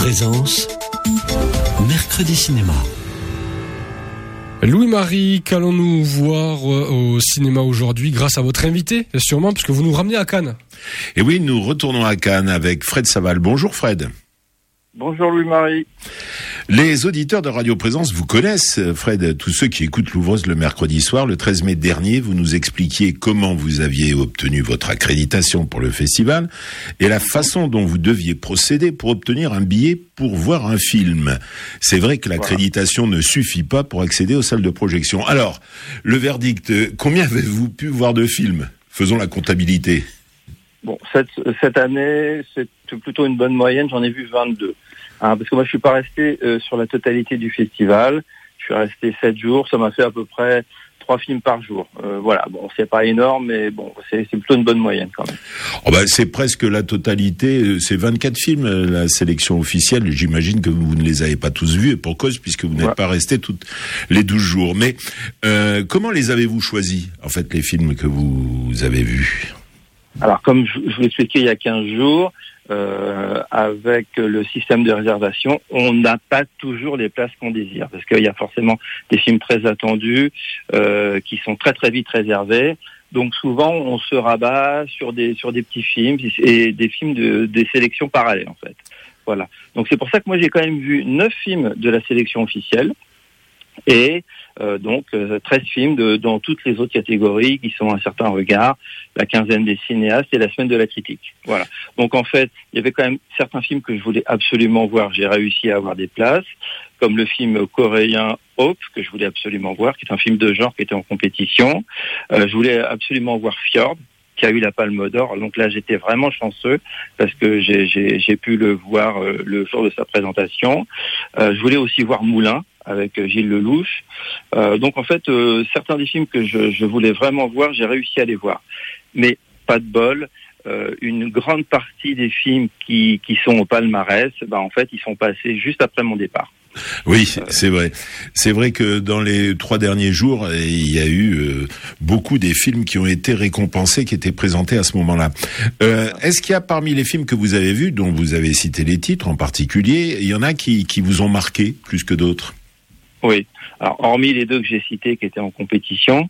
Présence, Mercredi Cinéma. Louis-Marie, qu'allons-nous voir au cinéma aujourd'hui grâce à votre invité, sûrement, puisque vous nous ramenez à Cannes. Et oui, nous retournons à Cannes avec Fred Saval. Bonjour Fred. Bonjour Louis-Marie. Les auditeurs de Radio Présence vous connaissent, Fred, tous ceux qui écoutent l'Ouvreuse le mercredi soir. Le 13 mai dernier, vous nous expliquiez comment vous aviez obtenu votre accréditation pour le festival et la façon dont vous deviez procéder pour obtenir un billet pour voir un film. C'est vrai que l'accréditation ne suffit pas pour accéder aux salles de projection. Alors, le verdict, combien avez-vous pu voir de films ? Faisons la comptabilité. Bon, cette année, c'est plutôt une bonne moyenne, j'en ai vu 22. Parce que moi, je suis pas resté sur la totalité du festival. Je suis resté 7 jours, ça m'a fait à peu près 3 films par jour. Voilà, bon, c'est pas énorme, mais bon, c'est plutôt une bonne moyenne quand même. Oh bah, c'est presque la totalité, c'est 24 films, la sélection officielle. J'imagine que vous ne les avez pas tous vus, et pour cause, puisque vous n'êtes pas resté toutes les 12 jours. Mais comment les avez-vous choisis, en fait, les films que vous avez vus ? Alors, comme je vous l'expliquais il y a 15 jours, avec le système de réservation, on n'a pas toujours les places qu'on désire, parce qu'il y a forcément des films très attendus qui sont très très vite réservés. Donc souvent, on se rabat sur des petits films et des films des sélections parallèles en fait. Voilà. Donc c'est pour ça que moi j'ai quand même vu 9 films de la sélection officielle. Et donc 13 films dans toutes les autres catégories qui sont un certain regard, la quinzaine des cinéastes et la semaine de la critique. Voilà. Donc en fait, il y avait quand même certains films que je voulais absolument voir. J'ai réussi à avoir des places, comme le film coréen Hope, que je voulais absolument voir, qui est un film de genre qui était en compétition. Je voulais absolument voir Fjord, qui a eu la Palme d'Or. Donc là, j'étais vraiment chanceux parce que j'ai pu le voir le jour de sa présentation. Je voulais aussi voir Moulin avec Gilles Lelouch. Donc en fait, certains des films que je voulais vraiment voir, j'ai réussi à les voir. Mais pas de bol, une grande partie des films qui sont au palmarès, en fait, ils sont passés juste après mon départ. Oui, c'est vrai. C'est vrai que dans les 3 derniers jours, il y a eu beaucoup des films qui ont été récompensés, qui étaient présentés à ce moment-là. Est-ce qu'il y a parmi les films que vous avez vus, dont vous avez cité les titres en particulier, il y en a qui vous ont marqué plus que d'autres ? Oui. Alors, hormis les 2 que j'ai cités qui étaient en compétition,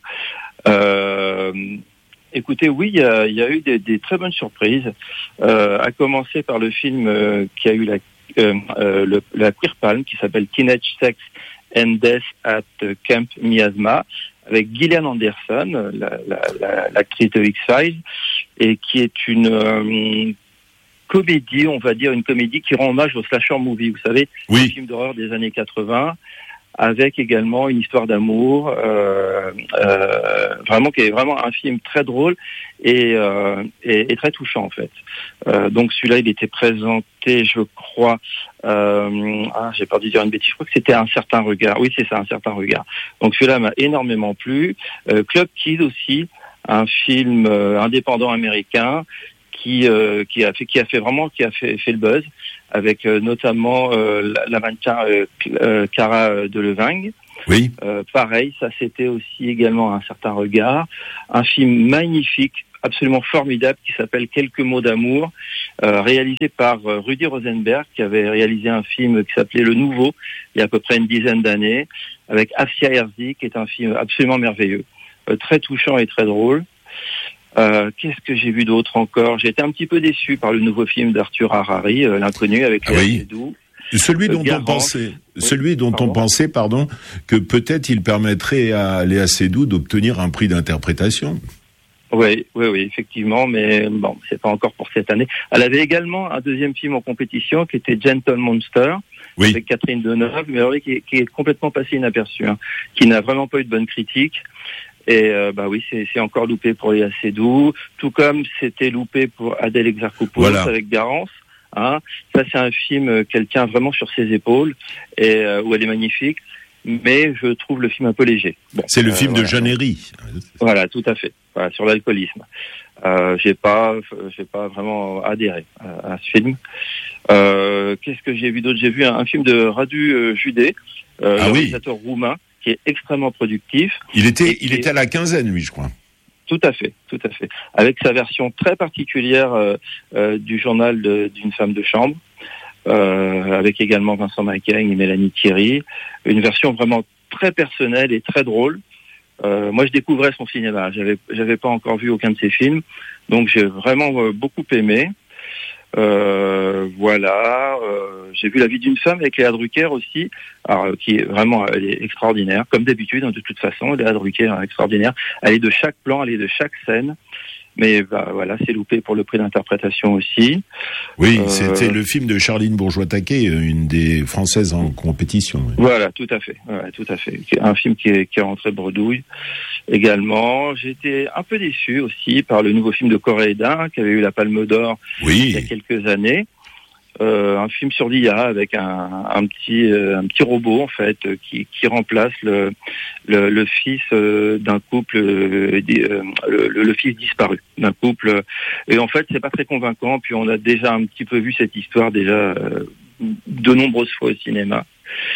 écoutez, oui, il y a eu des très bonnes surprises. À commencer par le film qui a eu la Queer Palm, qui s'appelle Teenage Sex and Death at Camp Miasma, avec Gillian Anderson, l'actrice de X-Files, et qui est une comédie, on va dire une comédie qui rend hommage au slasher movie, vous savez, le film d'horreur des années 80, avec également une histoire d'amour, vraiment qui est vraiment un film très drôle et très touchant en fait. Donc celui-là, il était présenté, je crois, j'ai peur de dire une bêtise, je crois que c'était Un certain regard. Oui, c'est ça, Un certain regard. Donc celui-là m'a énormément plu. Club Kid aussi, un film indépendant américain qui a fait le buzz, avec notamment la mannequin Cara Delevingne. Oui. Pareil, ça c'était aussi également Un certain regard, un film magnifique, absolument formidable, qui s'appelle Quelques mots d'amour, réalisé par Rudy Rosenberg, qui avait réalisé un film qui s'appelait Le Nouveau, il y a à peu près une dizaine d'années, avec Afia Herzi, qui est un film absolument merveilleux, très touchant et très drôle. Qu'est-ce que j'ai vu d'autre encore ? J'ai été un petit peu déçu par le nouveau film d'Arthur Harari, L'inconnu, avec Léa Seydoux. Celui dont on pensait que peut-être il permettrait à Léa Seydoux d'obtenir un prix d'interprétation. Oui, effectivement, mais bon, c'est pas encore pour cette année. Elle avait également un deuxième film en compétition qui était Gentle Monster, avec Catherine Deneuve, mais alors, qui est complètement passé inaperçu, qui n'a vraiment pas eu de bonne critique. Et c'est encore loupé pour Léa Seydoux, tout comme c'était loupé pour Adèle Exarchopoulos avec Garance. Ça, c'est un film qu'elle tient vraiment sur ses épaules et où elle est magnifique. Mais je trouve le film un peu léger. Bon, c'est le film de Jeanne Herry. Voilà, tout à fait. Voilà, sur l'alcoolisme. J'ai pas vraiment adhéré à ce film. Qu'est-ce que j'ai vu d'autre ? J'ai vu un film de Radu Jude, réalisateur roumain, qui est extrêmement productif. Il était à la quinzaine, lui, je crois. Tout à fait. Avec sa version très particulière du journal d'une femme de chambre. avec également Vincent Macaigne et Mélanie Thierry. Une version vraiment très personnelle et très drôle. Moi, je découvrais son cinéma. J'avais pas encore vu aucun de ses films, donc j'ai vraiment beaucoup aimé. Voilà. J'ai vu La vie d'une femme avec Léa Drucker aussi, alors, qui est vraiment, elle est extraordinaire, comme d'habitude, hein, de toute façon. Léa Drucker est extraordinaire. Elle est de chaque plan, elle est de chaque scène. Mais voilà, c'est loupé pour le prix d'interprétation aussi. Oui, c'était le film de Charline Bourgeois-Taquet, une des Françaises en compétition. Oui. Voilà, tout à fait. Ouais, tout à fait. Un film qui est rentré bredouille également. J'étais un peu déçu aussi par le nouveau film de Coréda, qui avait eu la Palme d'Or il y a quelques années. Un film sur l'IA avec un petit robot en fait qui remplace le fils d'un couple, le fils disparu d'un couple, et en fait c'est pas très convaincant. Puis on a déjà un petit peu vu cette histoire déjà de nombreuses fois au cinéma.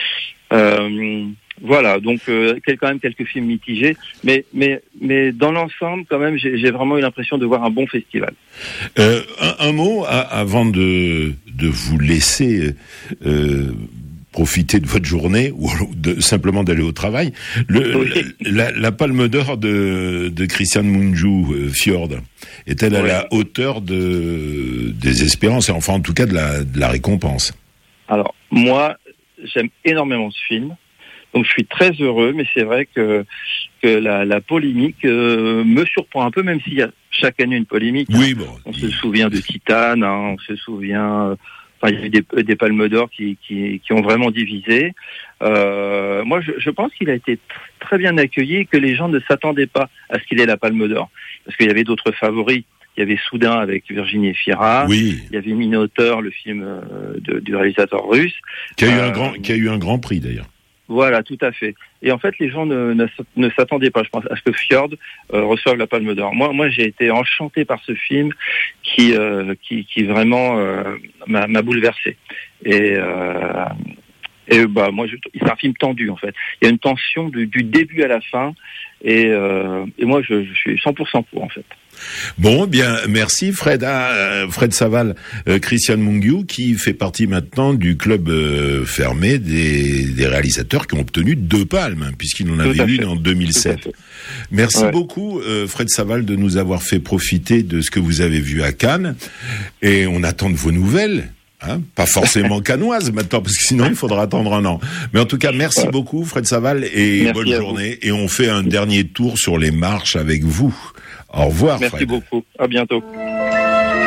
Voilà, donc quand même quelques films mitigés, mais dans l'ensemble, quand même, j'ai vraiment eu l'impression de voir un bon festival. Un mot avant de vous laisser profiter de votre journée ou simplement d'aller au travail. La Palme d'Or de Christian Mungiu, Fjord, est-elle à la hauteur des espérances, et enfin en tout cas de la récompense? Alors moi, j'aime énormément ce film. Donc je suis très heureux, mais c'est vrai que la polémique me surprend un peu, même s'il y a chaque année une polémique. Oui, bon. On se souvient de Titane, hein, on se souvient. Enfin, il y a eu des Palmes d'Or qui ont vraiment divisé. Moi, je pense qu'il a été très bien accueilli et que les gens ne s'attendaient pas à ce qu'il ait la Palme d'Or, parce qu'il y avait d'autres favoris. Il y avait Soudain avec Virginie Efira. Oui. Il y avait Minotaur, le film du réalisateur russe, qui a eu un grand prix d'ailleurs. Voilà, tout à fait. Et en fait, les gens ne s'attendaient pas, je pense, à ce que Fjord reçoive la Palme d'Or. Moi, j'ai été enchanté par ce film qui vraiment m'a bouleversé. Et moi, c'est un film tendu en fait. Il y a une tension du début à la fin, et moi, je suis 100% pour en fait. Bon, bien, merci Fred. Fred Saval, Christian Mungiu, qui fait partie maintenant du club fermé des réalisateurs qui ont obtenu 2 palmes, hein, puisqu'il en avait une en 2007. Merci beaucoup, Fred Saval, de nous avoir fait profiter de ce que vous avez vu à Cannes, et on attend de vos nouvelles. Hein, pas forcément cannoise maintenant, parce que sinon il faudra attendre un an. Mais en tout cas, merci beaucoup Fred Saval, et bonne journée. Et on fait un dernier tour sur les marches avec vous. Au revoir. Merci Fred. beaucoup. À bientôt.